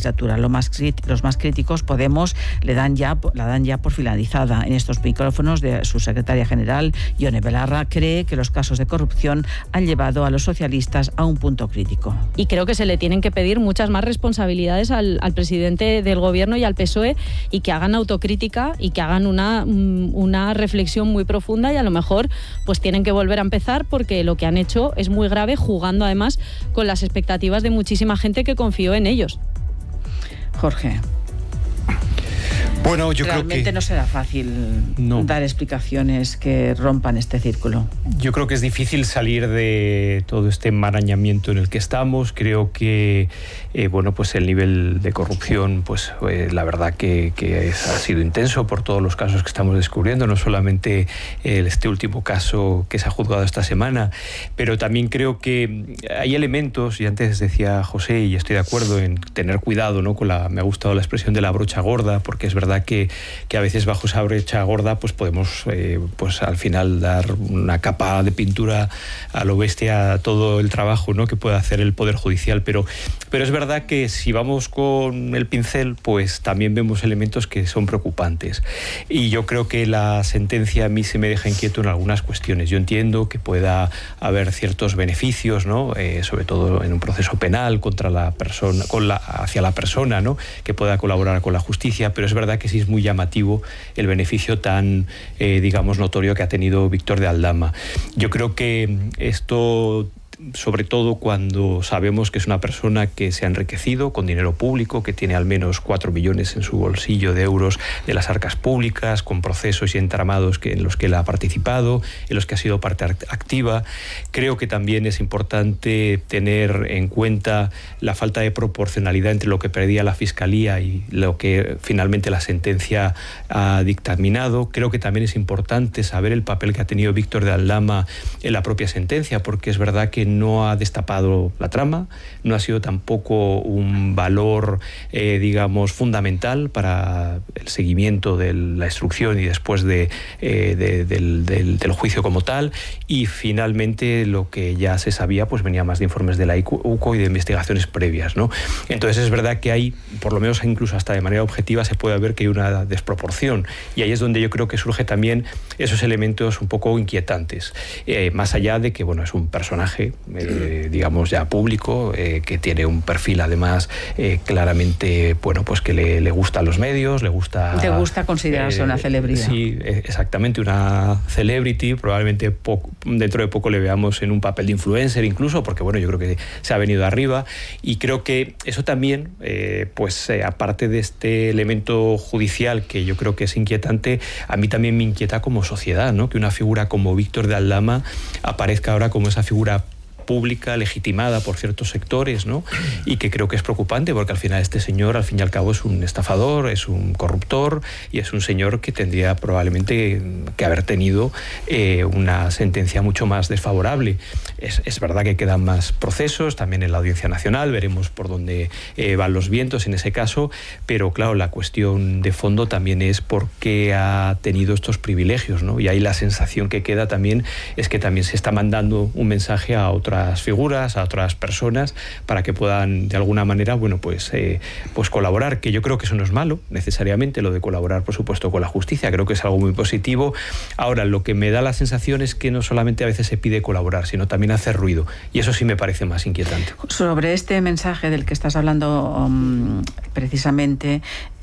legislatura. Los más críticos, Podemos, la dan ya por finalizada. En estos micrófonos de su secretaria general, Ione Belarra, cree que los casos de corrupción han llevado a los socialistas a un punto crítico. Y creo que se le tienen que pedir muchas más responsabilidades al presidente del Gobierno y al PSOE, y que hagan autocrítica y que hagan una reflexión muy profunda, y a lo mejor pues tienen que volver a empezar, porque lo que han hecho es muy grave, jugando además con las expectativas de muchísima gente que confió en ellos. Jorge. Bueno, yo creo que realmente no será fácil dar explicaciones que rompan este círculo. Yo creo que es difícil salir de todo este enmarañamiento en el que estamos. Creo que pues el nivel de corrupción, pues la verdad que ha sido intenso por todos los casos que estamos descubriendo, no solamente este último caso que se ha juzgado esta semana, pero también creo que hay elementos, y antes decía José, y estoy de acuerdo en tener cuidado, ¿no? Me ha gustado la expresión de la brocha gorda, porque es verdad que a veces bajo esa brocha gorda pues podemos pues al final dar una capa de pintura a lo bestia a todo el trabajo, ¿no? que puede hacer el Poder Judicial, pero es verdad que si vamos con el pincel pues también vemos elementos que son preocupantes, y yo creo que la sentencia a mí se me deja inquieto en algunas cuestiones. Yo entiendo que pueda haber ciertos beneficios, ¿no? Sobre todo en un proceso penal contra la persona, hacia la persona, ¿no? que pueda colaborar con la justicia, pero es verdad que sí es muy llamativo el beneficio tan, digamos, notorio que ha tenido Víctor de Aldama. Yo creo que esto, sobre todo cuando sabemos que es una persona que se ha enriquecido con dinero público, que tiene al menos 4 millones en su bolsillo de euros de las arcas públicas, con procesos y entramados en los que él ha participado, en los que ha sido parte activa. Creo que también es importante tener en cuenta la falta de proporcionalidad entre lo que pedía la Fiscalía y lo que finalmente la sentencia ha dictaminado. Creo que también es importante saber el papel que ha tenido Víctor de Aldama en la propia sentencia, porque es verdad que no ha destapado la trama, no ha sido tampoco un valor, digamos, fundamental para el seguimiento de la instrucción y después del juicio como tal, y finalmente lo que ya se sabía pues venía más de informes de la UCO y de investigaciones previas, ¿no? Entonces es verdad que hay, por lo menos incluso hasta de manera objetiva, se puede ver que hay una desproporción, y ahí es donde yo creo que surge también esos elementos un poco inquietantes, más allá de que, bueno, es un personaje digamos ya público, que tiene un perfil además claramente, bueno, pues que le gustan los medios, le gusta considerarse una celebridad. Sí, exactamente, una celebrity. Probablemente dentro de poco le veamos en un papel de influencer incluso, porque bueno, yo creo que se ha venido arriba, y creo que eso también, aparte de este elemento judicial que yo creo que es inquietante, a mí también me inquieta como sociedad, ¿no? Que una figura como Víctor de Aldama aparezca ahora como esa figura pública, legitimada por ciertos sectores, ¿no? Y que creo que es preocupante, porque al final este señor, al fin y al cabo, es un estafador, es un corruptor, y es un señor que tendría probablemente que haber tenido una sentencia mucho más desfavorable. Es verdad que quedan más procesos, también en la Audiencia Nacional, veremos por dónde van los vientos en ese caso, pero claro, la cuestión de fondo también es por qué ha tenido estos privilegios, ¿no? Y ahí la sensación que queda también es que también se está mandando un mensaje a otras figuras, a otras personas, para que puedan de alguna manera, bueno, pues colaborar, que yo creo que eso no es malo necesariamente, lo de colaborar por supuesto con la justicia, creo que es algo muy positivo. Ahora, lo que me da la sensación es que no solamente a veces se pide colaborar, sino también hacer ruido, y eso sí me parece más inquietante. Sobre este mensaje del que estás hablando precisamente,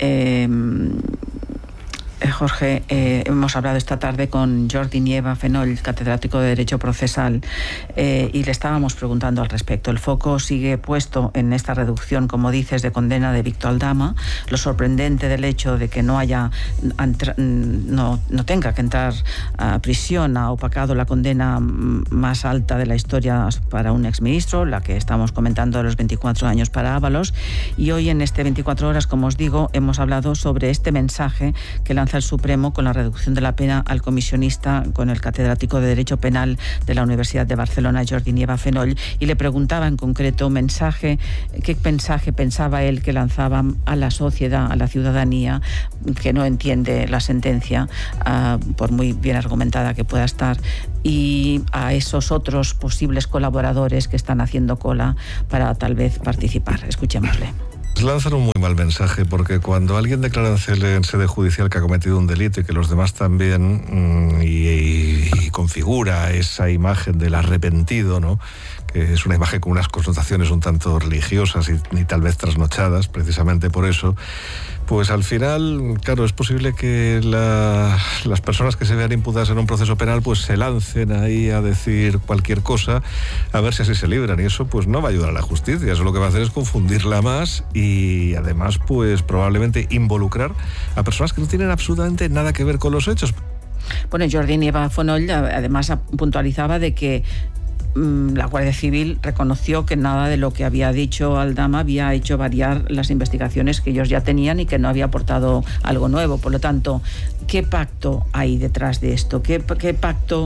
Jorge, hemos hablado esta tarde con Jordi Nieva Fenoll, catedrático de Derecho Procesal, y le estábamos preguntando al respecto. El foco sigue puesto en esta reducción, como dices, de condena de Víctor Aldama. Lo sorprendente del hecho de que no tenga que entrar a prisión ha opacado la condena más alta de la historia para un exministro, la que estamos comentando de los 24 años para Ábalos. Y hoy en este 24 horas, como os digo, hemos hablado sobre este mensaje que lanza el Supremo con la reducción de la pena al comisionista, con el catedrático de Derecho Penal de la Universidad de Barcelona, Jordi Nieva Fenoll, y le preguntaba en concreto qué mensaje pensaba él que lanzaba a la sociedad, a la ciudadanía, que no entiende la sentencia, por muy bien argumentada que pueda estar, y a esos otros posibles colaboradores que están haciendo cola para tal vez participar. Escuchémosle. Lanzan un muy mal mensaje, porque cuando alguien declara en sede judicial que ha cometido un delito y que los demás también, y configura esa imagen del arrepentido, ¿no?, que es una imagen con unas connotaciones un tanto religiosas y tal vez trasnochadas, precisamente por eso, pues al final, claro, es posible que las personas que se vean imputadas en un proceso penal pues se lancen ahí a decir cualquier cosa, a ver si así se libran, y eso pues no va a ayudar a la justicia. Eso lo que va a hacer es confundirla más y además pues probablemente involucrar a personas que no tienen absolutamente nada que ver con los hechos. Bueno, Jordi Nieva Fonoll además puntualizaba de que la Guardia Civil reconoció que nada de lo que había dicho Aldama había hecho variar las investigaciones que ellos ya tenían y que no había aportado algo nuevo. Por lo tanto, ¿qué pacto hay detrás de esto? ¿Qué pacto,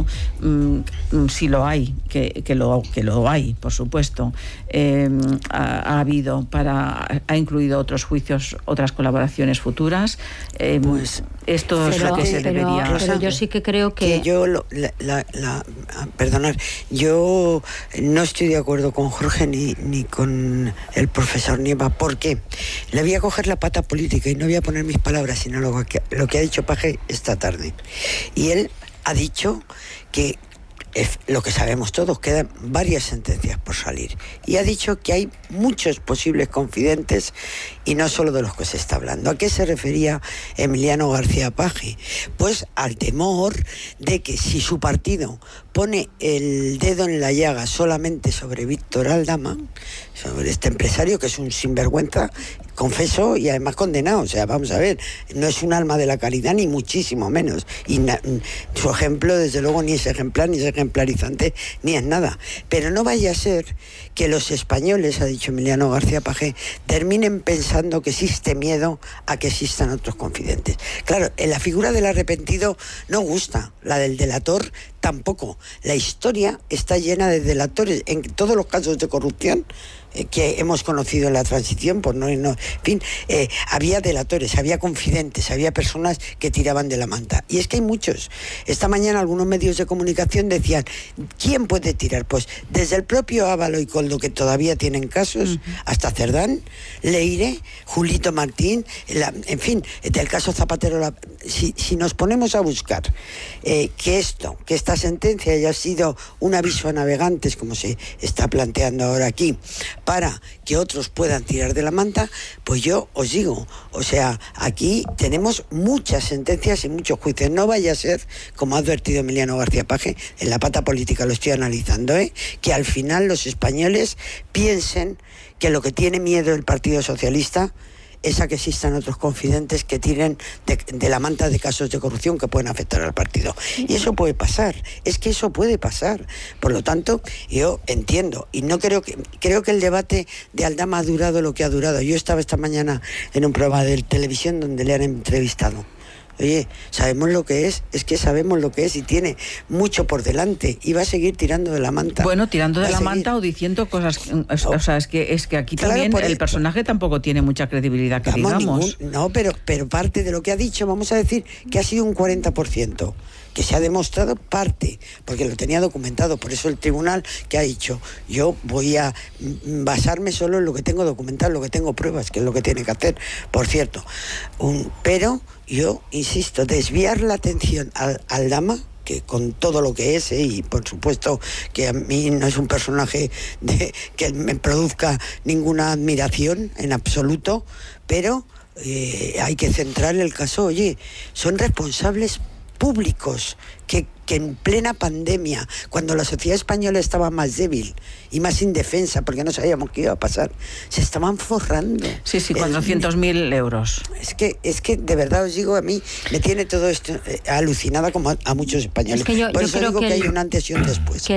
si lo hay, que lo hay, por supuesto, ha habido ha incluido otros juicios, otras colaboraciones futuras? Pues esto es lo que se debería... Pero yo sí que creo que perdonad, yo no estoy de acuerdo con Jorge ni con el profesor Nieva. ¿Por qué? Le voy a coger la pata política y no voy a poner mis palabras, sino lo que ha dicho Page esta tarde. Y él ha dicho que lo que sabemos todos, quedan varias sentencias por salir. Y ha dicho que hay muchos posibles confidentes y no solo de los que se está hablando. ¿A qué se refería Emiliano García Page? Pues al temor de que si su partido pone el dedo en la llaga solamente sobre Víctor Aldama, sobre este empresario que es un sinvergüenza, confeso, y además condenado. O sea, vamos a ver, no es un alma de la caridad, ni muchísimo menos. Y su ejemplo, desde luego, ni es ejemplar, ni es ejemplarizante, ni es nada. Pero no vaya a ser que los españoles, ha dicho Emiliano García Page, terminen pensando que existe miedo a que existan otros confidentes. Claro, en la figura del arrepentido no gusta, la del delator tampoco. La historia está llena de delatores. En todos los casos de corrupción que hemos conocido en la transición, había delatores, había confidentes, había personas que tiraban de la manta. Y es que hay muchos. Esta mañana algunos medios de comunicación decían, ¿quién puede tirar? Pues desde el propio Ávalo y Coldo, que todavía tienen casos, hasta Cerdán, Leire, Julito Martín, en fin, del caso Zapatero. Si nos ponemos a buscar que esta sentencia haya sido un aviso a navegantes, como se está planteando ahora aquí, para que otros puedan tirar de la manta, pues yo os digo, o sea, aquí tenemos muchas sentencias y muchos juicios. No vaya a ser, como ha advertido Emiliano García Page, en la pata política lo estoy analizando, que al final los españoles piensen que lo que tiene miedo el Partido Socialista es a que existan otros confidentes que tiren de la manta de casos de corrupción que pueden afectar al partido. Y eso puede pasar, es que eso puede pasar. Por lo tanto, yo entiendo, y no creo que el debate de Aldama ha durado lo que ha durado. Yo estaba esta mañana en un programa de televisión donde le han entrevistado. Oye, sabemos lo que es que sabemos lo que es y tiene mucho por delante y va a seguir tirando de la manta. Bueno, tirando de la manta o diciendo cosas, o sea, es que aquí claro, también el personaje tampoco tiene mucha credibilidad, que digamos. Pero parte de lo que ha dicho, vamos a decir que ha sido un 40%. Que se ha demostrado parte, porque lo tenía documentado. Por eso el tribunal que ha dicho, yo voy a basarme solo en lo que tengo documentado, lo que tengo pruebas, que es lo que tiene que hacer, por cierto. Pero yo insisto, desviar la atención al Aldama, que con todo lo que es, y por supuesto que a mí no es un personaje que me produzca ninguna admiración en absoluto, pero hay que centrar el caso. Oye, son responsables públicos que en plena pandemia, cuando la sociedad española estaba más débil y más indefensa, porque no sabíamos qué iba a pasar, se estaban forrando. Sí, 400.000 euros. Es que de verdad os digo, a mí me tiene todo esto alucinada como a muchos españoles. Es que por eso digo que hay un antes y un después.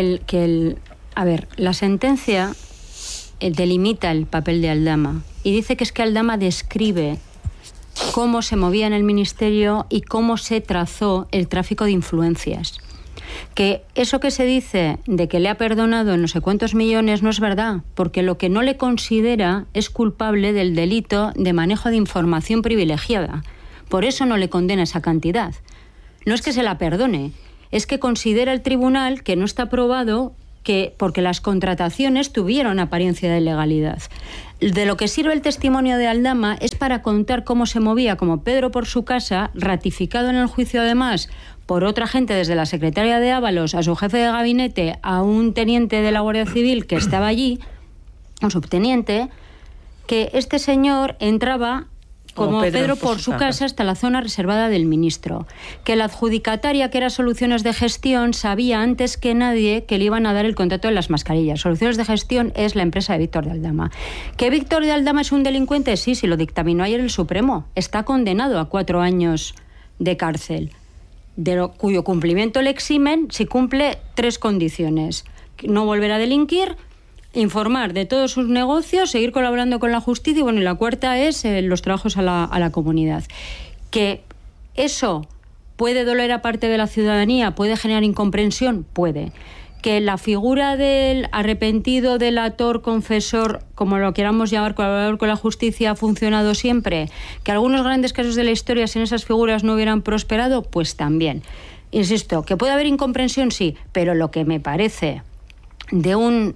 A ver, la sentencia delimita el papel de Aldama y dice que es que Aldama describe cómo se movía en el ministerio y cómo se trazó el tráfico de influencias. Que eso que se dice de que le ha perdonado no sé cuántos millones no es verdad, porque lo que no le considera es culpable del delito de manejo de información privilegiada. Por eso no le condena esa cantidad. No es que se la perdone, es que considera el tribunal que no está probado porque las contrataciones tuvieron apariencia de legalidad. De lo que sirve el testimonio de Aldama es para contar cómo se movía como Pedro por su casa, ratificado en el juicio además por otra gente, desde la secretaria de Ábalos a su jefe de gabinete, a un teniente de la Guardia Civil que estaba allí, un subteniente, que este señor entraba como Pedro por su casa hasta la zona reservada del ministro, que la adjudicataria, que era Soluciones de Gestión, sabía antes que nadie que le iban a dar el contrato de las mascarillas. Soluciones de Gestión es la empresa de Víctor de Aldama. ¿Que Víctor de Aldama es un delincuente? Sí, lo dictaminó ayer el Supremo. Está condenado a 4 años de cárcel, cuyo cumplimiento le eximen si cumple 3 condiciones: no volver a delinquir, informar de todos sus negocios, seguir colaborando con la justicia y la cuarta es los trabajos a la comunidad. Que eso puede doler a parte de la ciudadanía, puede generar incomprensión, puede. Que la figura del arrepentido, delator, confesor, como lo queramos llamar, colaborador con la justicia, ha funcionado siempre. Que algunos grandes casos de la historia sin esas figuras no hubieran prosperado, pues también. Insisto, que puede haber incomprensión, sí, pero lo que me parece de un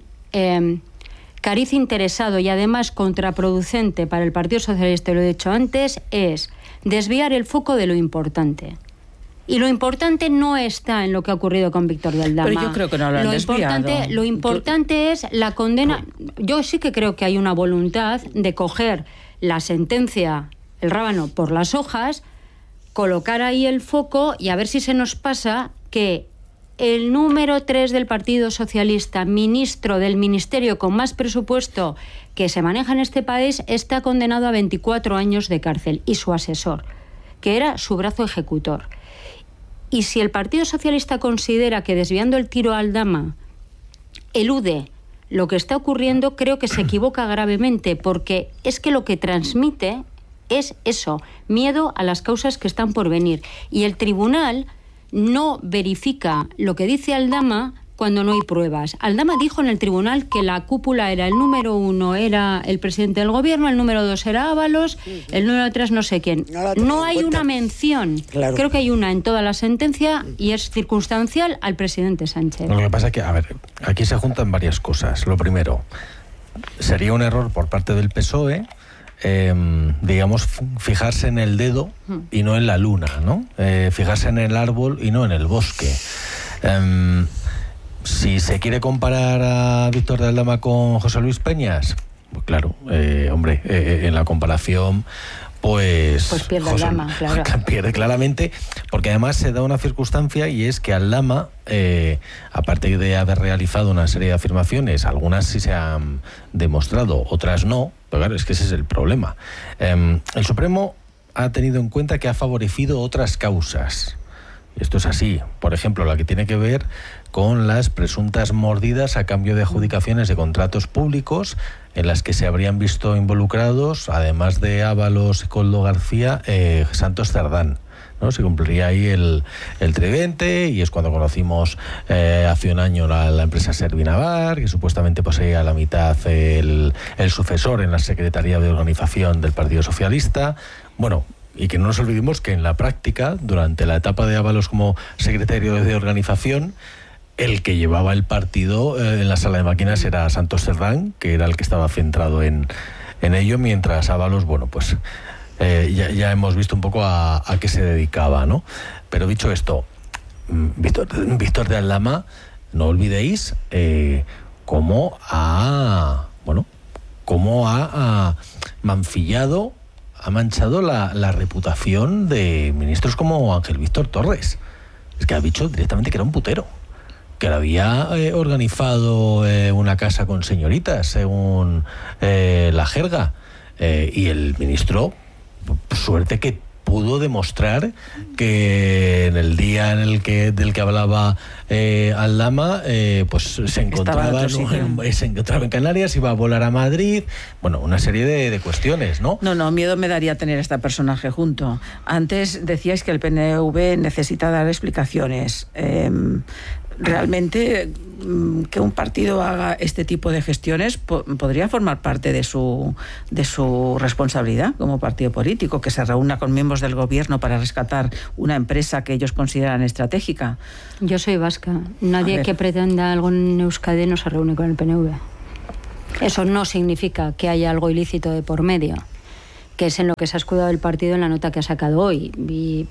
cariz interesado y además contraproducente para el Partido Socialista, lo he dicho antes, es desviar el foco de lo importante. Y lo importante no está en lo que ha ocurrido con Víctor de Aldama. Pero yo creo que no lo han desviado. Lo importante es la condena. Yo sí que creo que hay una voluntad de coger la sentencia, el rábano por las hojas, colocar ahí el foco y a ver si se nos pasa que el número 3 del Partido Socialista, ministro del ministerio con más presupuesto que se maneja en este país, está condenado a 24 años de cárcel, y su asesor, que era su brazo ejecutor. Y si el Partido Socialista considera que desviando el tiro a Aldama elude lo que está ocurriendo, creo que se equivoca gravemente, porque es que lo que transmite es eso, miedo a las causas que están por venir. Y el tribunal no verifica lo que dice Aldama cuando no hay pruebas. Aldama dijo en el tribunal que la cúpula era: el número 1 era el presidente del gobierno, el número 2 era Ábalos, el número 3 no sé quién. No hay una mención, claro. Creo que hay una en toda la sentencia y es circunstancial al presidente Sánchez. Lo que pasa es que, aquí se juntan varias cosas. Lo primero, sería un error por parte del PSOE, digamos, fijarse en el dedo y no en la luna, ¿no? Fijarse en el árbol y no en el bosque. Si se quiere comparar a Víctor de Aldama con José Luis Peñas, pues claro, en la comparación pues pierde Aldama, claro. Pierde claramente, porque además se da una circunstancia, y es que Aldama, aparte de haber realizado una serie de afirmaciones, algunas sí se han demostrado, otras no, pero claro, es que ese es el problema. El Supremo ha tenido en cuenta que ha favorecido otras causas. Esto es así. Por ejemplo, la que tiene que ver con las presuntas mordidas a cambio de adjudicaciones de contratos públicos en las que se habrían visto involucrados, además de Ábalos y Koldo García, Santos Cerdán, ¿no? Se cumpliría ahí el tridente, y es cuando conocimos hace un año la empresa Servinavar, que supuestamente poseía la mitad el sucesor en la Secretaría de Organización del Partido Socialista. Bueno, y que no nos olvidemos que en la práctica, durante la etapa de Ábalos como secretario de Organización, el que llevaba el partido en la sala de máquinas era Santos Cerdán, que era el que estaba centrado en ello, mientras Ábalos, ya hemos visto un poco a qué se dedicaba, ¿no? Pero dicho esto, Víctor de Aldama, no olvidéis cómo ha mancillado, ha manchado la reputación de ministros como Ángel Víctor Torres. Es que ha dicho directamente que era un putero, que le había organizado una casa con señoritas, según la jerga. Y el ministro, suerte que pudo demostrar que en el día del que hablaba Aldama, pues se encontraba en Canarias, iba a volar a Madrid. Bueno, una serie de cuestiones, ¿no? No, miedo me daría tener a este personaje junto. Antes decíais que el PNV necesita dar explicaciones. realmente que un partido haga este tipo de gestiones podría formar parte de su responsabilidad como partido político, que se reúna con miembros del gobierno para rescatar una empresa que ellos consideran estratégica. Yo soy vasca. Nadie que pretenda algo en Euskadi no se reúne con el PNV. Eso no significa que haya algo ilícito de por medio, que es en lo que se ha escudado el partido en la nota que ha sacado hoy. Y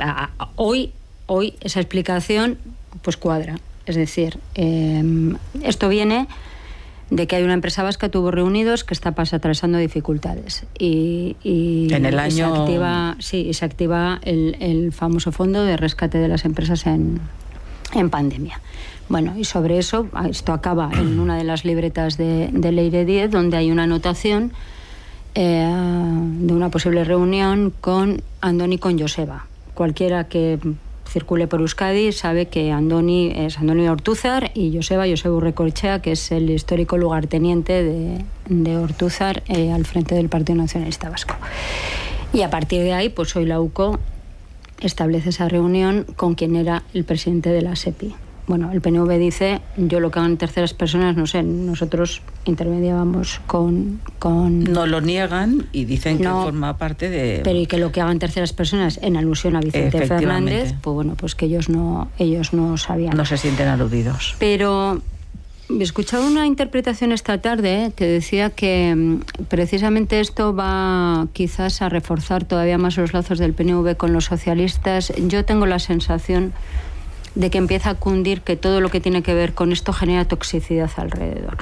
hoy esa explicación pues cuadra. Es decir, esto viene de que hay una empresa vasca, Tubos Reunidos, que está atravesando dificultades. Y en el año... se activa el famoso fondo de rescate de las empresas en pandemia. Bueno, y sobre eso, esto acaba en una de las libretas de Leire 10, donde hay una anotación de una posible reunión con Andoni, con Joseba. Cualquiera que circule por Euskadi sabe que Andoni es Andoni Ortúzar y Joseba Urrecoechea, que es el histórico lugarteniente de Ortúzar al frente del Partido Nacionalista Vasco. Y a partir de ahí, pues hoy la UCO establece esa reunión con quien era el presidente de la SEPI. Bueno, el PNV dice, yo lo que hagan terceras personas, no sé, nosotros intermediábamos con... No lo niegan y dicen que forma parte de... Pero y que lo que hagan terceras personas, en alusión a Vicente Fernández, pues bueno, pues que ellos no sabían. No se sienten aludidos. Pero he escuchado una interpretación esta tarde que decía que precisamente esto va quizás a reforzar todavía más los lazos del PNV con los socialistas. Yo tengo la sensación de que empieza a cundir que todo lo que tiene que ver con esto genera toxicidad alrededor.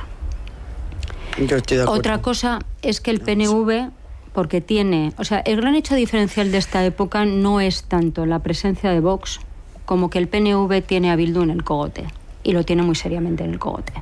Yo estoy de acuerdo. Otra cosa es que el PNV, porque tiene... O sea, el gran hecho diferencial de esta época no es tanto la presencia de Vox como que el PNV tiene a Bildu en el cogote. Y lo tiene muy seriamente en el cogote.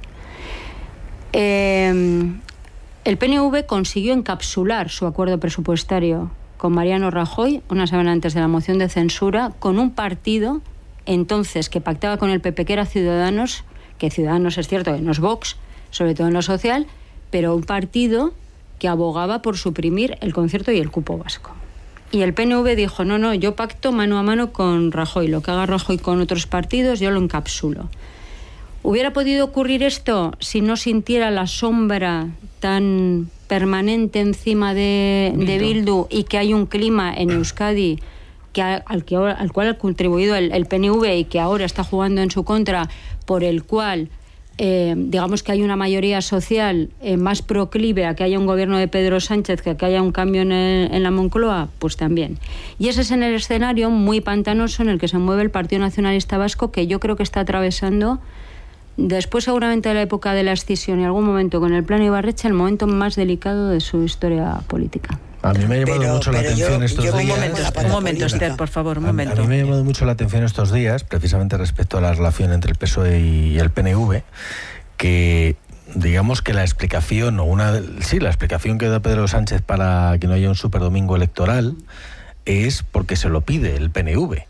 El PNV consiguió encapsular su acuerdo presupuestario con Mariano Rajoy una semana antes de la moción de censura, con un partido entonces que pactaba con el PP, que era Ciudadanos, que Ciudadanos es cierto que no es Vox, sobre todo en lo social, pero un partido que abogaba por suprimir el concierto y el cupo vasco. Y el PNV dijo, no, yo pacto mano a mano con Rajoy, lo que haga Rajoy con otros partidos yo lo encapsulo. ¿Hubiera podido ocurrir esto si no sintiera la sombra tan permanente encima de Bildu y que hay un clima en Euskadi al cual ha contribuido el PNV y que ahora está jugando en su contra, por el cual digamos que hay una mayoría social más proclive a que haya un gobierno de Pedro Sánchez que haya un cambio en la Moncloa? Pues también. Y ese es en el escenario muy pantanoso en el que se mueve el Partido Nacionalista Vasco, que yo creo que está atravesando, después seguramente de la época de la escisión y algún momento con el plan Ibarretxe, el momento más delicado de su historia política. A mí me ha llamado mucho la atención estos días. Un momento, Esther, por favor, un momento. A mí me ha llamado mucho la atención estos días, precisamente respecto a la relación entre el PSOE y el PNV, que digamos que la explicación, la explicación que da Pedro Sánchez para que no haya un superdomingo electoral es porque se lo pide el PNV.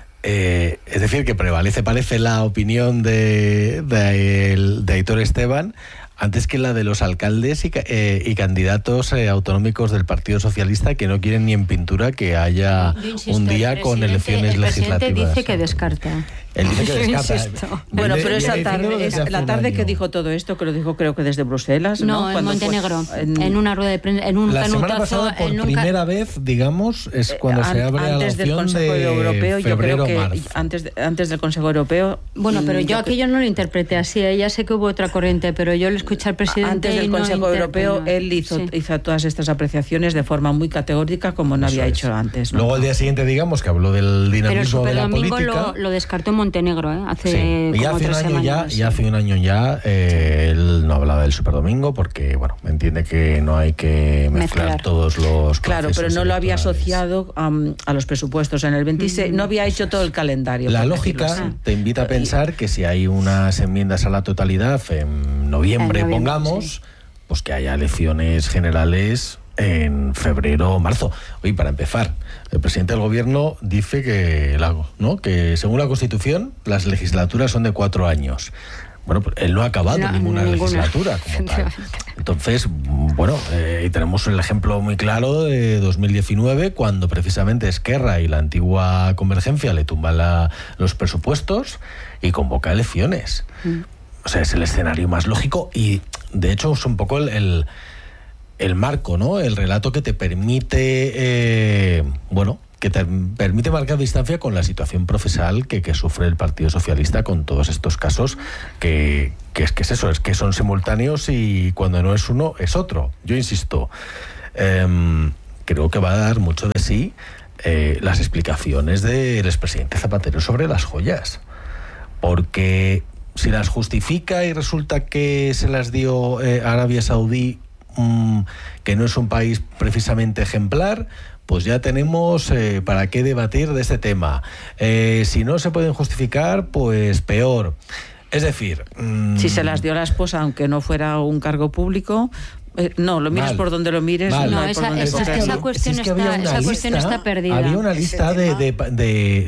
Es decir, que parece la opinión de Aitor Esteban antes que la de los alcaldes y candidatos autonómicos del Partido Socialista, que no quieren ni en pintura que haya un día con elecciones legislativas. El presidente dice que descarta. Él dice que descarta. Bueno, pero la tarde que dijo todo esto, que lo dijo creo que desde Bruselas, ¿no? En Montenegro, en una rueda de prensa, en un la semana pasada, por primera vez, digamos, es cuando se abre la opción de Europeo, yo creo que marzo. antes del Consejo Europeo. Bueno, pero yo aquello no lo interpreté así, ya sé que hubo otra corriente, pero yo lo escuché al presidente. Antes del Consejo Europeo, él hizo todas estas apreciaciones de forma muy categórica, como no había hecho antes, ¿no? Luego al día siguiente, digamos, que habló del dinamismo de la política. Pero el Superdomingo lo descartó en Montenegro, hace como 3 semanas. Ya hace un año él no hablaba del Superdomingo porque, bueno, entiende que no hay que mezclar todos los Claro, pero no lo había asociado a los presupuestos en el 26, no había hecho todo el calendario. La lógica te invita a pensar que si hay unas enmiendas a la totalidad en noviembre, pongamos, pues que haya elecciones generales en febrero o marzo. Oye, para empezar, el presidente del gobierno dice que según la Constitución las legislaturas son de 4 años. Bueno, pues él no ha acabado ninguna legislatura como tal. Entonces, bueno, y tenemos el ejemplo muy claro de 2019, cuando precisamente Esquerra y la antigua Convergencia le tumban los presupuestos y convoca elecciones. O sea, es el escenario más lógico y, de hecho, es un poco el marco, ¿no? El relato que te permite, que te permite marcar distancia con la situación procesal que sufre el Partido Socialista con todos estos casos que es eso, es que son simultáneos y cuando no es uno es otro. Yo insisto, creo que va a dar mucho de sí las explicaciones del expresidente Zapatero sobre las joyas, porque si las justifica y resulta que se las dio Arabia Saudí, que no es un país precisamente ejemplar, pues ya tenemos para qué debatir de este tema. Si no se pueden justificar, pues peor. Es decir... si se las dio a la esposa, aunque no fuera un cargo público... no, lo mires por donde lo mires. No, esa cuestión está perdida. Había una lista de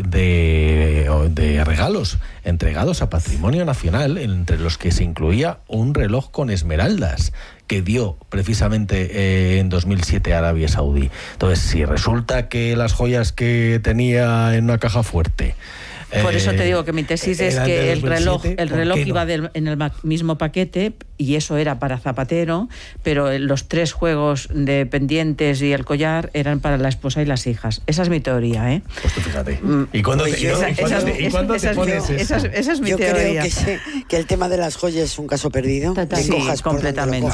regalos entregados a Patrimonio Nacional, entre los que se incluía un reloj con esmeraldas que dio precisamente en 2007 a Arabia Saudí. Entonces, si resulta que las joyas que tenía en una caja fuerte... Por eso te digo que mi tesis es que el reloj iba en el mismo paquete y eso era para Zapatero, pero los 3 juegos de pendientes y el collar eran para la esposa y las hijas. Esa es mi teoría, ¿eh? Pues tú fíjate. ¿Y cuándo te pones eso? Esa es mi Yo teoría. Creo que el tema de las joyas es un caso perdido. Sí, completamente.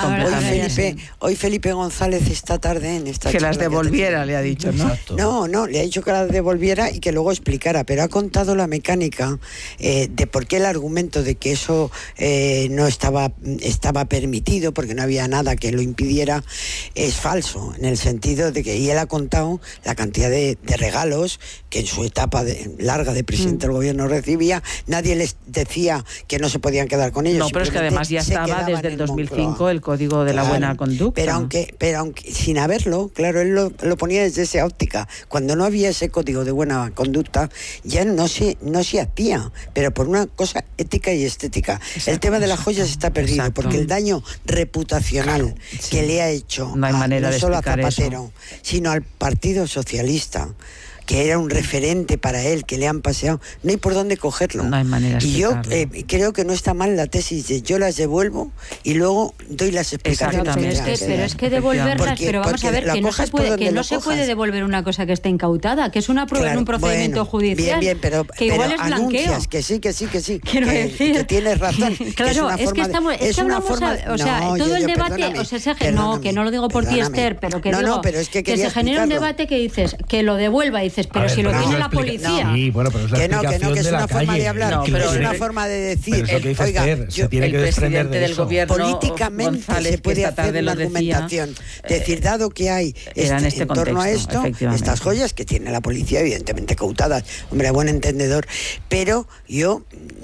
Hoy Felipe González esta tarde en esta que las devolviera, le ha dicho, ¿no? Exacto. No, le ha dicho que las devolviera y que luego explicara, pero ha contado la mecánica de por qué el argumento de que eso no estaba permitido, porque no había nada que lo impidiera, es falso, en el sentido de que, y él ha contado la cantidad de regalos que en su etapa larga de presidente del gobierno recibía. Nadie les decía que no se podían quedar con ellos. No, pero es que además ya estaba desde el 2005 el Código de la Buena Conducta. Pero aunque sin haberlo, claro, él lo ponía desde esa óptica. Cuando no había ese Código de Buena Conducta, ya no se hacía, pero por una cosa ética y estética. Exacto. El tema de las joyas está perdido. Exacto. Porque el daño reputacional que le ha hecho no solo a Zapatero, sino al Partido Socialista, que era un referente para él, que le han paseado, no hay por dónde cogerlo. No hay manera de explicarlo. Y yo creo que no está mal la tesis de yo las devuelvo y luego doy las explicaciones. Pero es que devolverlas, pero vamos a ver, que no se puede devolver una cosa que está incautada, que es una prueba en un procedimiento judicial. Bien, pero que igual es blanqueo. Que sí. Quiero decir. Que tienes razón. Claro, es una forma o sea, todo el debate, o sea, que no lo digo por ti, Esther, pero que digo que se genera un debate que dices, que lo devuelva, pero si lo tiene la policía. Sí, bueno, pero es la explicación que es de la una forma calle. de hablar, pero es una forma de decir. Oiga, se tiene que desprender de del eso. Gobierno, políticamente González, se puede hacer una argumentación. Decir, dado que hay en torno a esto, estas joyas que tiene la policía, evidentemente cautadas, hombre, a buen entendedor, pero yo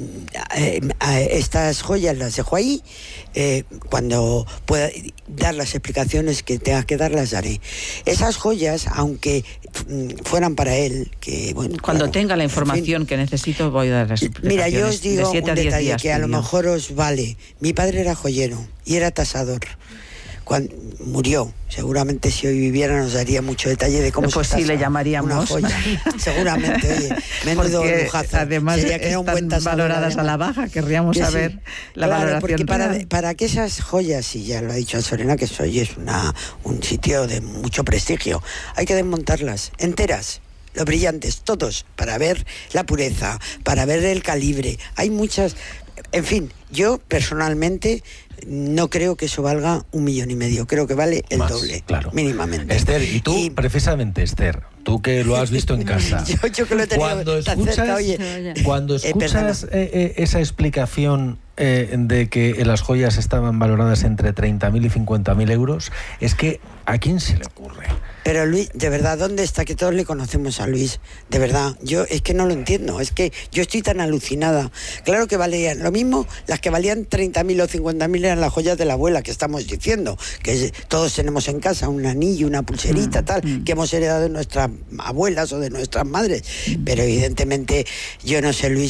estas joyas las dejo ahí, cuando pueda dar las explicaciones que tenga que dar, las daré. Esas joyas, aunque fueran para él, que bueno, cuando tenga la información que necesito, voy a dar las explicaciones. Mira, yo os digo un detalle que a lo mejor os vale. Mi padre era joyero y era tasador. Cuando murió, seguramente si hoy viviera nos daría mucho detalle de cómo pues se tasa sí, le llamaríamos una joya. Seguramente, oye, menudo lujazo. Además están valoradas a la baja, querríamos saber la valoración. Porque para que esas joyas, y ya lo ha dicho Sorena, que hoy es un sitio de mucho prestigio, hay que desmontarlas enteras, los brillantes, todos, para ver la pureza, para ver el calibre. Hay muchas... En fin, yo personalmente no creo que eso valga 1,5 millones. Creo que vale el doble, claro, mínimamente. Esther, y tú, precisamente, Esther, tú que lo has visto en casa, yo que lo he tenido cuando escuchas esa explicación de que las joyas estaban valoradas entre 30.000 y 50.000 euros, es que ¿a quién se le ocurre? Pero Luis, de verdad, ¿dónde está? Que todos le conocemos a Luis, de verdad, yo es que no lo entiendo, es que yo estoy tan alucinada. Claro que valían lo mismo, las que valían 30.000 o 50.000 eran las joyas de la abuela, que estamos diciendo, que todos tenemos en casa un anillo, una pulserita, que hemos heredado de nuestras abuelas o de nuestras madres, pero evidentemente yo no sé, Luis,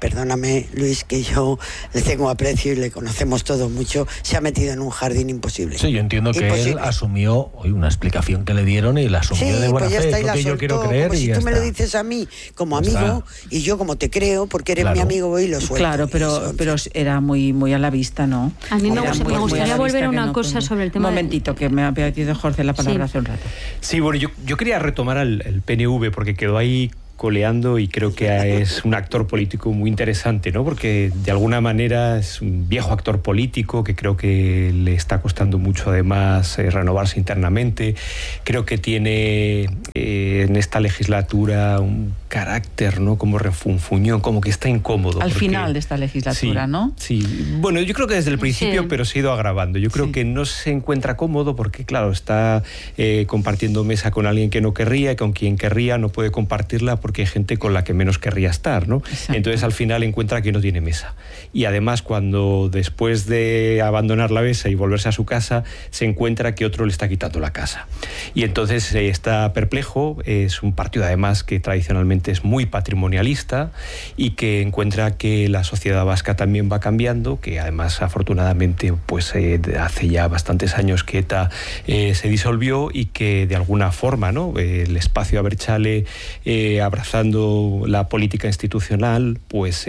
perdóname, Luis, que yo le tengo aprecio y le conocemos todos mucho, se ha metido en un jardín imposible. Sí, yo entiendo que él asumió hoy una explicación que le dieron y la asumió de buena fe, es lo que yo quiero creer. Como y si ya tú me lo está. dices a mí como amigo y yo como te creo, porque eres mi amigo, voy y lo suelto. Claro, pero era muy a la vista, ¿no? A mí me gustaría volver a una cosa sobre el tema. Un momentito, que me ha pedido Jorge la palabra hace un rato. Sí, bueno, yo quería retomar el PNV porque quedó ahí coleando y creo que es un actor político muy interesante, ¿no? Porque de alguna manera es un viejo actor político que creo que le está costando mucho además renovarse internamente. Creo que tiene en esta legislatura un carácter, ¿no? Como refunfuñón, como que está incómodo. Al final de esta legislatura, ¿no? Sí, bueno, yo creo que desde el principio, pero se ha ido agravando. Yo creo que no se encuentra cómodo porque, claro, está compartiendo mesa con alguien que no querría y con quien querría no puede compartirla porque hay gente con la que menos querría estar, ¿no? Exacto. Entonces al final encuentra que no tiene mesa. Y además cuando después de abandonar la mesa y volverse a su casa, se encuentra que otro le está quitando la casa. Y entonces está perplejo, es un partido además que tradicionalmente es muy patrimonialista y que encuentra que la sociedad vasca también va cambiando, que además afortunadamente pues hace ya bastantes años que ETA se disolvió y que de alguna forma, ¿no? El espacio Abertzale abrazando la política institucional pues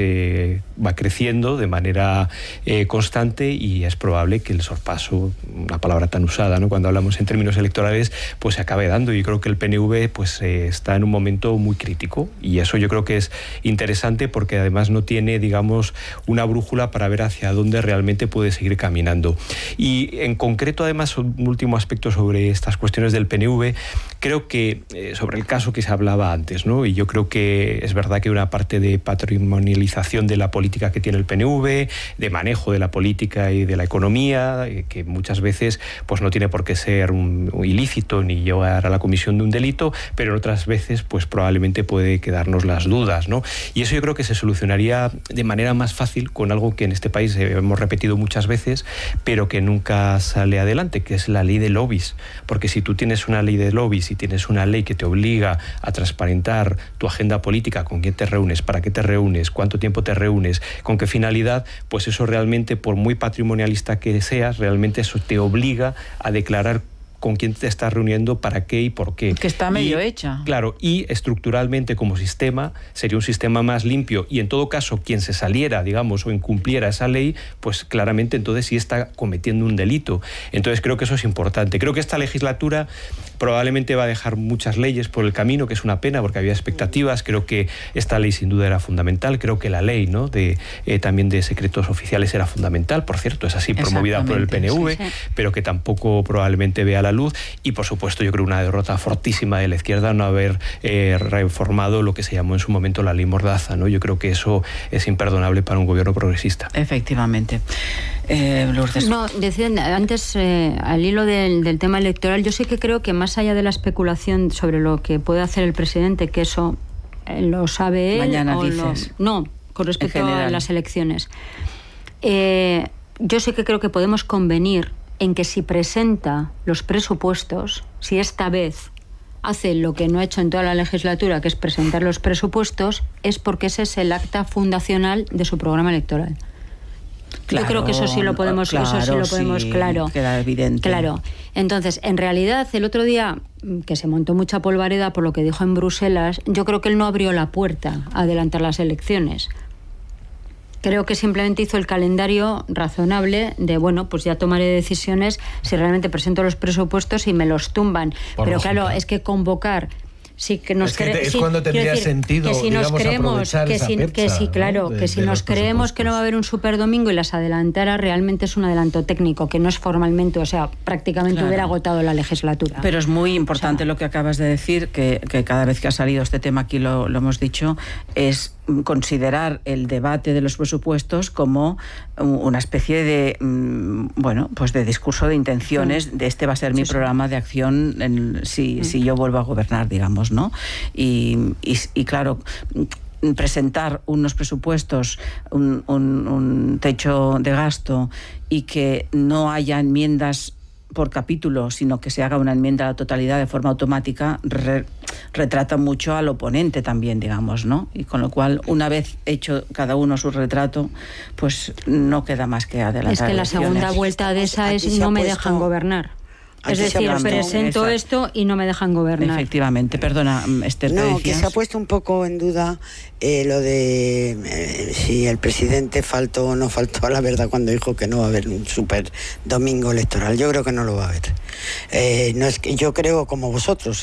va creciendo de manera constante y es probable que el sorpaso, una palabra tan usada, ¿no? Cuando hablamos en términos electorales, pues se acabe dando. Y creo que el PNV pues está en un momento muy crítico y eso yo creo que es interesante porque además no tiene, digamos, una brújula para ver hacia dónde realmente puede seguir caminando. Y en concreto, además, un último aspecto sobre estas cuestiones del PNV, creo que sobre el caso que se hablaba antes, ¿no? Y yo creo que es verdad que hay una parte de patrimonialización de la política que tiene el PNV, de manejo de la política y de la economía, que muchas veces pues no tiene por qué ser un ilícito ni llevar a la comisión de un delito, pero en otras veces pues probablemente puede quedarnos las dudas, ¿no? Y eso yo creo que se solucionaría de manera más fácil con algo que en este país hemos repetido muchas veces, pero que nunca sale adelante, que es la ley de lobbies. Porque si tú tienes una ley de lobbies y tienes una ley que te obliga a transparentar tu agenda política, con quién te reúnes, para qué te reúnes, cuánto tiempo te reúnes, con qué finalidad, pues eso realmente, por muy patrimonialista que seas, realmente eso te obliga a declarar con quién te estás reuniendo, para qué y por qué. Que está medio hecha. Claro, y estructuralmente como sistema sería un sistema más limpio y en todo caso quien se saliera, digamos, o incumpliera esa ley, pues claramente entonces sí está cometiendo un delito. Entonces creo que eso es importante. Creo que esta legislatura probablemente va a dejar muchas leyes por el camino, que es una pena porque había expectativas. Creo que esta ley sin duda era fundamental. Creo que la ley, ¿no? También de secretos oficiales era fundamental. Por cierto, es así, promovida por el PNV, pero que tampoco probablemente vea la luz. Y por supuesto yo creo una derrota fortísima de la izquierda no haber reformado lo que se llamó en su momento la ley Mordaza, ¿no? Yo creo que eso es imperdonable para un gobierno progresista. Efectivamente. Lourdes. No, decía antes, al hilo del tema electoral, yo sí que creo que más allá de la especulación sobre lo que puede hacer el presidente, que eso lo sabe él. Mañana dices. No, con respecto a las elecciones. Yo sí que creo que podemos convenir en que si presenta los presupuestos, si esta vez hace lo que no ha hecho en toda la legislatura, que es presentar los presupuestos, es porque ese es el acta fundacional de su programa electoral. Claro, yo creo que eso sí lo podemos, claro. Queda evidente. Claro. Entonces, en realidad, el otro día, que se montó mucha polvareda por lo que dijo en Bruselas, yo creo que él no abrió la puerta a adelantar las elecciones. Creo que simplemente hizo el calendario razonable de, bueno, pues ya tomaré decisiones si realmente presento los presupuestos y me los tumban. Pero lógica. Claro, es que convocar... Sí, que nos es cuando tendría sentido, que si digamos, nos creemos aprovechar esa percha, que si, claro, ¿no? que si nos creemos que no va a haber un superdomingo y las adelantara, realmente es un adelanto técnico, que no es formalmente, o sea, prácticamente hubiera agotado la legislatura. Pero es muy importante lo que acabas de decir, que cada vez que ha salido este tema aquí lo hemos dicho, es considerar el debate de los presupuestos como una especie de pues de discurso de intenciones, de este va a ser mi programa de acción si yo vuelvo a gobernar, digamos, ¿no? Y claro, presentar unos presupuestos, un techo de gasto y que no haya enmiendas por capítulo, sino que se haga una enmienda a la totalidad de forma automática, retrata mucho al oponente también, digamos, ¿no? Y con lo cual, una vez hecho cada uno su retrato, pues no queda más que adelantar. Es que la segunda vuelta de esa es no me dejan gobernar. Es decir, presento esto y no me dejan gobernar. Efectivamente, perdona, Esther, ¿te decías? Que se ha puesto un poco en duda lo de si el presidente faltó o no faltó a la verdad cuando dijo que no va a haber un super domingo electoral. Yo creo que no lo va a haber. No es que yo creo como vosotros,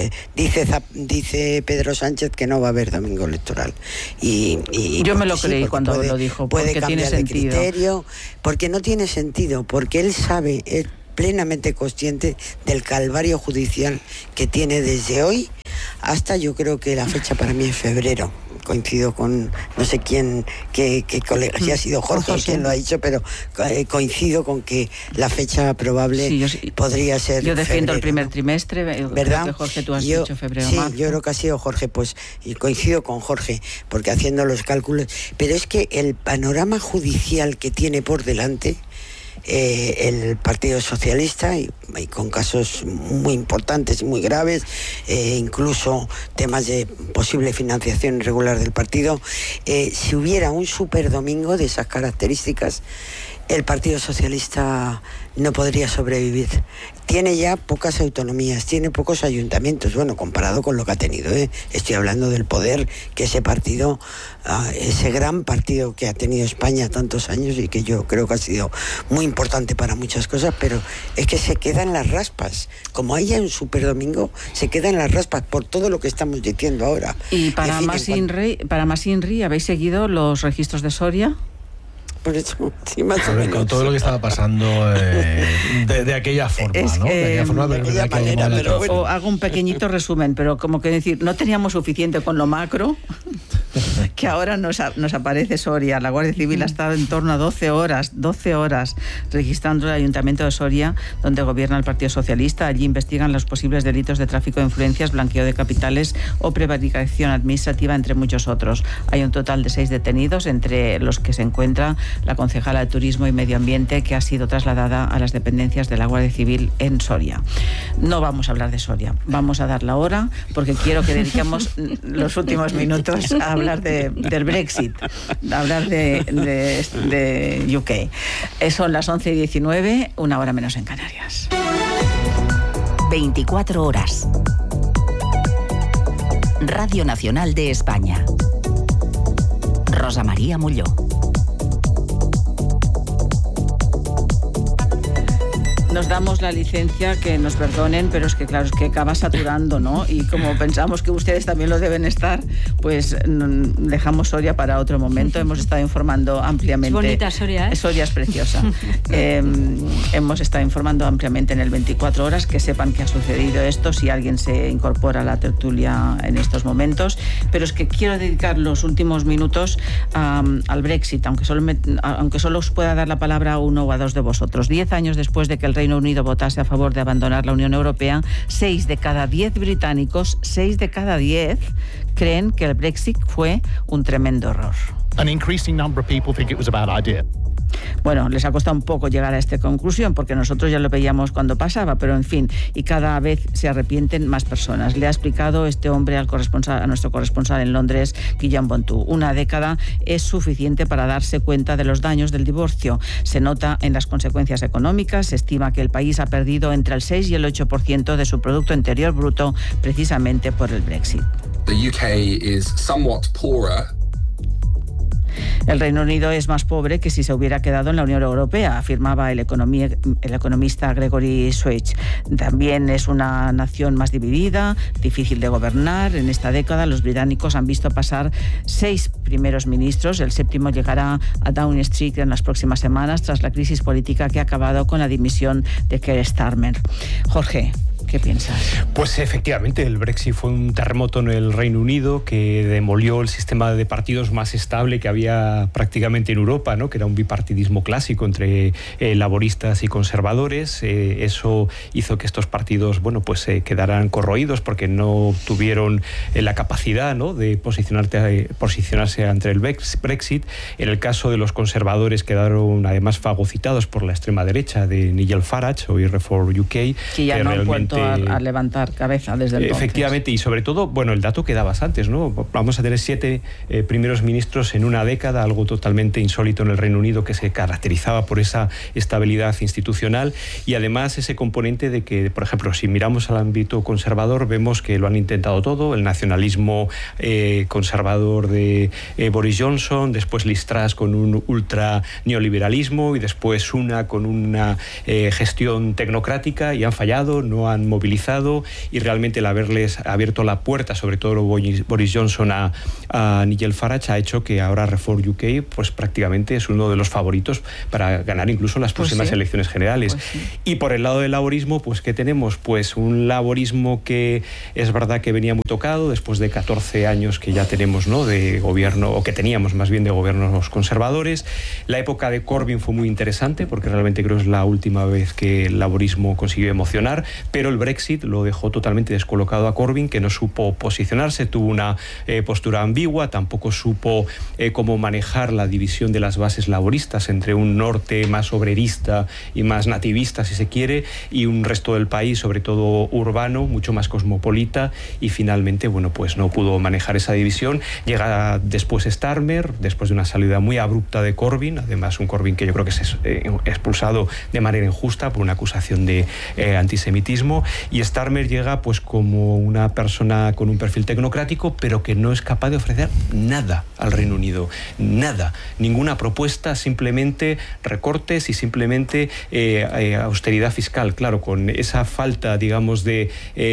dice Pedro Sánchez que no va a haber domingo electoral. Y yo me lo creí cuando lo dijo, porque tiene sentido. Criterio, porque no tiene sentido, porque él sabe, plenamente consciente del calvario judicial que tiene desde hoy hasta, yo creo que la fecha para mí es febrero. Coincido con no sé quién, qué colega, si ha sido Jorge quien lo ha dicho, pero coincido con que la fecha probable podría ser yo defiendo febrero, el primer trimestre, ¿verdad? Que Jorge, tú has dicho febrero, sí, marzo. Yo creo que ha sido Jorge, pues, y coincido con Jorge, porque haciendo los cálculos, pero es que el panorama judicial que tiene por delante el Partido Socialista y con casos muy importantes y muy graves, incluso temas de posible financiación irregular del partido, si hubiera un superdomingo de esas características, el Partido Socialista no podría sobrevivir. Tiene ya pocas autonomías, tiene pocos ayuntamientos, bueno, comparado con lo que ha tenido, estoy hablando del poder que ese partido, ese gran partido que ha tenido España tantos años y que yo creo que ha sido muy importante para muchas cosas, pero es que se queda en las raspas. Como haya un superdomingo, se queda en las raspas por todo lo que estamos diciendo ahora. Y para más Inri, ¿habéis seguido los registros de Soria? Por eso, sí, más o menos. Con todo lo que estaba pasando de aquella forma, ¿no? De aquella forma, de aquella manera, pero bueno. O hago un pequeñito resumen, pero como que decir, no teníamos suficiente con lo macro, que ahora nos aparece Soria. La Guardia Civil ha estado en torno a 12 horas registrando el Ayuntamiento de Soria, donde gobierna el Partido Socialista. Allí investigan los posibles delitos de tráfico de influencias, blanqueo de capitales o prevaricación administrativa, entre muchos otros. Hay un total de 6 detenidos, entre los que se encuentra la concejala de Turismo y Medio Ambiente, que ha sido trasladada a las dependencias de la Guardia Civil en Soria. No vamos a hablar de Soria, vamos a dar la hora, porque quiero que dediquemos los últimos minutos a hablar del Brexit, a hablar de UK. Son las 11:19, una hora menos en Canarias. 24 horas. Radio Nacional de España. Rosa María Molló. Nos damos la licencia, que nos perdonen, pero es que claro, es que acaba saturando, ¿no? Y como pensamos que ustedes también lo deben estar, pues dejamos Soria para otro momento. Hemos estado informando ampliamente. Es bonita Soria, ¿eh? Soria es preciosa. Hemos estado informando ampliamente en el 24 horas, que sepan que ha sucedido esto, si alguien se incorpora a la tertulia en estos momentos. Pero es que quiero dedicar los últimos minutos al Brexit, aunque solo os pueda dar la palabra a uno o a dos de vosotros. 10 años después de que el Reino Unido votase a favor de abandonar la Unión Europea, 6 de cada 10 británicos, 6 de cada 10, creen que el Brexit fue un tremendo error. An increasing number of people think it was a bad idea. Bueno, les ha costado un poco llegar a esta conclusión, porque nosotros ya lo veíamos cuando pasaba, pero en fin, y cada vez se arrepienten más personas. Le ha explicado este hombre a nuestro corresponsal en Londres, Guillaume Bontou. Una década es suficiente para darse cuenta de los daños del divorcio. Se nota en las consecuencias económicas. Se estima que el país ha perdido entre el 6 y el 8% de su Producto Interior Bruto precisamente por el Brexit. The UK is somewhat poorer. El Reino Unido es más pobre que si se hubiera quedado en la Unión Europea, afirmaba el economista Gregory Switch. También es una nación más dividida, difícil de gobernar. En esta década los británicos han visto pasar 6 primeros ministros. El 7º llegará a Downing Street en las próximas semanas, tras la crisis política que ha acabado con la dimisión de Keir Starmer. Jorge, ¿Qué piensas? Pues efectivamente, el Brexit fue un terremoto en el Reino Unido que demolió el sistema de partidos más estable que había prácticamente en Europa, ¿no? Que era un bipartidismo clásico entre laboristas y conservadores. Eso hizo que estos partidos, bueno, pues quedaran corroídos porque no tuvieron la capacidad, ¿no?, de posicionarse ante el Brexit. En el caso de los conservadores quedaron además fagocitados por la extrema derecha de Nigel Farage o Reform UK, que ya no han vuelto a levantar cabeza desde entonces. Efectivamente, y sobre todo, bueno, el dato que dabas antes, ¿no? Vamos a tener 7 primeros ministros en una década, algo totalmente insólito en el Reino Unido, que se caracterizaba por esa estabilidad institucional, y además ese componente de que, por ejemplo, si miramos al ámbito conservador, vemos que lo han intentado todo: el nacionalismo conservador de Boris Johnson, después Liz Truss con un ultra neoliberalismo, y después Sunak con una gestión tecnocrática, y han fallado, no han movilizado, y realmente el haberles abierto la puerta, sobre todo Boris Johnson, a Nigel Farage, ha hecho que ahora Reform UK pues prácticamente es uno de los favoritos para ganar incluso las próximas elecciones generales. Pues sí. Y por el lado del laborismo, pues ¿qué tenemos? Pues un laborismo que es verdad que venía muy tocado después de 14 años que ya tenemos, ¿no?, de gobierno, o que teníamos más bien de gobiernos conservadores. La época de Corbyn fue muy interesante porque realmente creo que es la última vez que el laborismo consiguió emocionar, pero el Brexit lo dejó totalmente descolocado a Corbyn, que no supo posicionarse, tuvo una postura ambigua, tampoco supo cómo manejar la división de las bases laboristas entre un norte más obrerista y más nativista, si se quiere, y un resto del país, sobre todo urbano, mucho más cosmopolita, y finalmente, bueno, pues no pudo manejar esa división. Llega después Starmer, después de una salida muy abrupta de Corbyn, además un Corbyn que yo creo que es expulsado de manera injusta por una acusación de antisemitismo, y Starmer llega pues como una persona con un perfil tecnocrático, pero que no es capaz de ofrecer nada al Reino Unido, nada, ninguna propuesta, simplemente recortes y simplemente austeridad fiscal. Claro, con esa falta, digamos, de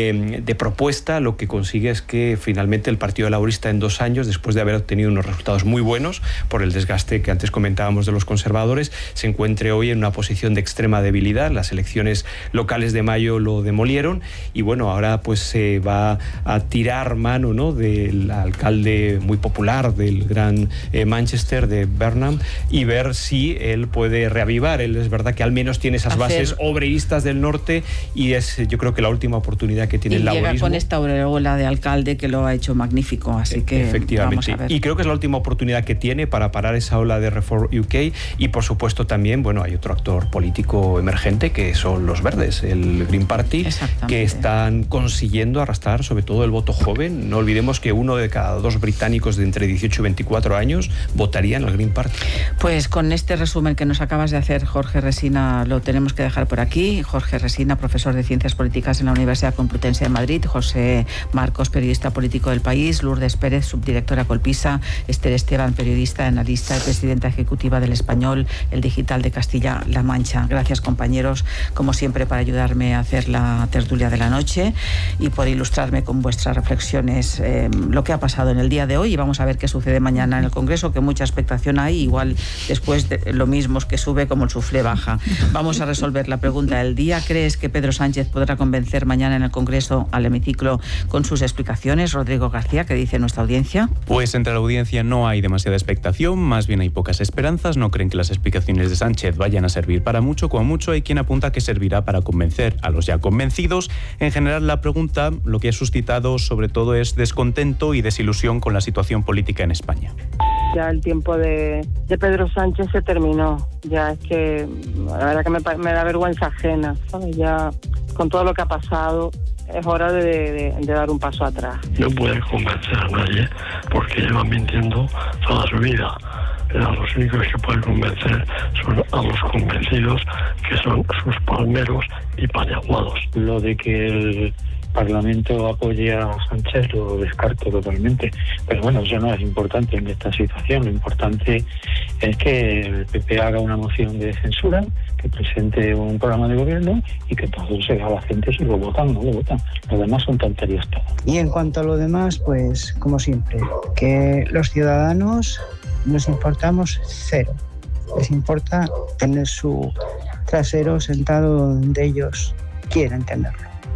propuesta, lo que consigue es que finalmente el Partido Laborista en 2 años, después de haber obtenido unos resultados muy buenos por el desgaste que antes comentábamos de los conservadores, se encuentre hoy en una posición de extrema debilidad. Las elecciones locales de mayo lo demolieron, y bueno, ahora pues se va a tirar mano, ¿no?, del alcalde muy popular del gran Manchester, de Burnham, y ver si él puede reavivar. Él es verdad que al menos tiene esas bases obreristas del norte, y es, yo creo, que la última oportunidad que tiene el laborismo. Llega con esta aureola de alcalde que lo ha hecho magnífico, así que efectivamente, vamos a ver. Y creo que es la última oportunidad que tiene para parar esa ola de Reform UK, y por supuesto también, bueno, hay otro actor político emergente que son los Verdes, el Green Party, que están consiguiendo arrastrar sobre todo el voto joven. No olvidemos que 1 de cada 2 británicos de entre 18 y 24 años votarían al Green Party. Pues con este resumen que nos acabas de hacer, Jorge Resina, lo tenemos que dejar por aquí. Jorge Resina, profesor de Ciencias Políticas en la Universidad Complutense de Madrid; José Marcos, periodista político del País; Lourdes Pérez, subdirectora Colpisa; Esther Esteban, periodista, analista y presidenta ejecutiva del Español, el digital de Castilla-La Mancha. Gracias, compañeros, como siempre, para ayudarme a hacer la tertulia de la noche y por ilustrarme con vuestras reflexiones lo que ha pasado en el día de hoy, y vamos a ver qué sucede mañana en el Congreso, que mucha expectación hay, igual después de lo mismo es que sube como el suflé baja. Vamos a resolver la pregunta del día. ¿Crees que Pedro Sánchez podrá convencer mañana en el Congreso al hemiciclo con sus explicaciones? Rodrigo García, ¿qué dice nuestra audiencia? Pues entre la audiencia no hay demasiada expectación, más bien hay pocas esperanzas. No creen que las explicaciones de Sánchez vayan a servir para mucho, como mucho hay quien apunta que servirá para convencer a los ya convencidos. En general, la pregunta lo que ha suscitado sobre todo es descontento y desilusión con la situación política en España. Ya el tiempo de Pedro Sánchez se terminó. Ya es que la verdad que me da vergüenza ajena, ¿sabes? Ya con todo lo que ha pasado es hora de dar un paso atrás. No puede convencer a nadie porque lleva mintiendo toda su vida. Pero los únicos que pueden convencer son a los convencidos, que son sus palmeros y paniaguados. Lo de que el Parlamento apoye a Sánchez lo descarto totalmente, pero bueno, eso no es importante en esta situación. Lo importante es que el PP haga una moción de censura, que presente un programa de gobierno y que entonces se haga la gente si lo votan o no lo votan. Lo demás son tonterías todo. Y en cuanto a lo demás, pues como siempre, que los ciudadanos nos importamos cero. Les importa tener su trasero sentado donde ellos quieren tenerlo.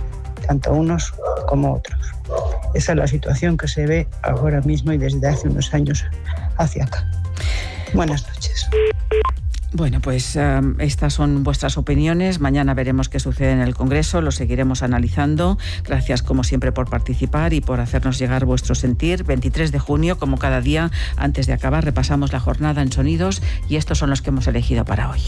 tanto unos como otros. Esa es la situación que se ve ahora mismo y desde hace unos años hacia acá. Buenas noches. Bueno, pues estas son vuestras opiniones. Mañana veremos qué sucede en el Congreso, lo seguiremos analizando. Gracias, como siempre, por participar y por hacernos llegar vuestro sentir. 23 de junio, como cada día, antes de acabar, repasamos la jornada en sonidos y estos son los que hemos elegido para hoy.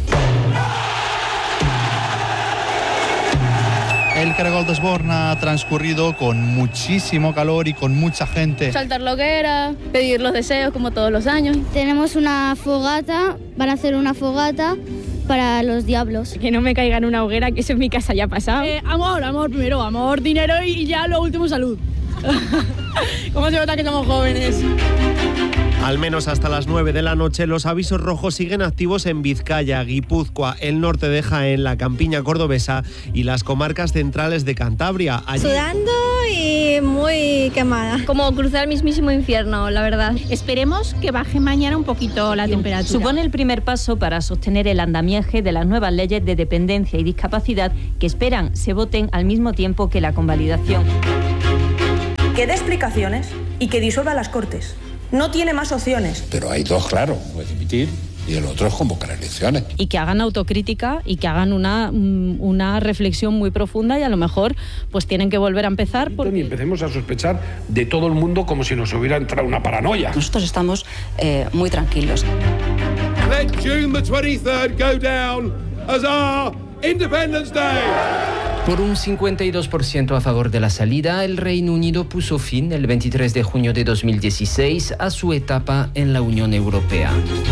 El Caragol de Esborn ha transcurrido con muchísimo calor y con mucha gente. Saltar la hoguera, pedir los deseos como todos los años. Tenemos una fogata, van a hacer una fogata para los diablos. Que no me caiga en una hoguera, que eso en mi casa ya ha pasado. Amor primero, amor, dinero y ya lo último salud. ¿Cómo se nota que somos jóvenes? Al menos hasta las 9 de la noche los avisos rojos siguen activos en Vizcaya, Guipúzcoa, el norte de Jaén, la campiña cordobesa y las comarcas centrales de Cantabria. Allí... Sudando y muy quemada. Como cruzar el mismísimo infierno, la verdad. Esperemos que baje mañana un poquito la temperatura. Supone el primer paso para sostener el andamiaje de las nuevas leyes de dependencia y discapacidad que esperan se voten al mismo tiempo que la convalidación. Que dé explicaciones y que disuelva las Cortes. No tiene más opciones. Pero hay dos, claro, puede dimitir y el otro es convocar elecciones. Y que hagan autocrítica y que hagan una reflexión muy profunda y a lo mejor pues tienen que volver a empezar. Y empecemos a sospechar de todo el mundo como si nos hubiera entrado una paranoia. Nosotros estamos muy tranquilos. Let June the 23rd go down as our Independence Day. Por un 52% a favor de la salida, el Reino Unido puso fin el 23 de junio de 2016 a su etapa en la Unión Europea.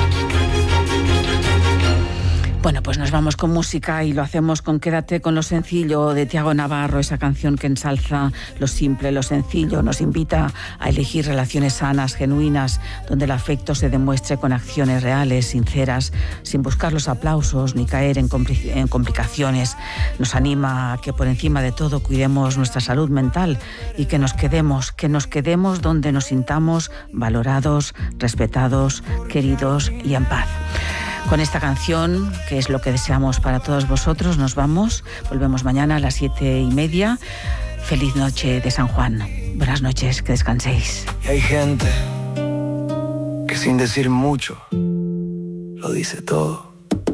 Bueno, pues nos vamos con música y lo hacemos con Quédate con lo sencillo de Tiago Navarro, esa canción que ensalza lo simple, lo sencillo, nos invita a elegir relaciones sanas, genuinas, donde el afecto se demuestre con acciones reales, sinceras, sin buscar los aplausos ni caer en complicaciones. Nos anima a que por encima de todo cuidemos nuestra salud mental y que nos quedemos donde nos sintamos valorados, respetados, queridos y en paz. Con esta canción, que es lo que deseamos para todos vosotros, nos vamos. Volvemos mañana a las 7:30. Feliz noche de San Juan. Buenas noches, que descanséis. Hay gente que sin decir mucho lo dice todo.